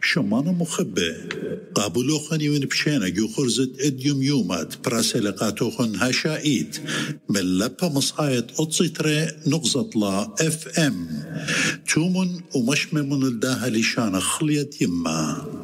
شمانة مخبة قابلوخن ونبشينا جو خرزت اديوم يومات براسلقاتوخن هاشائيت من لبا مصايت أتصيتري نغزط لا FM تومن ومشممن الداها لشان خليت يما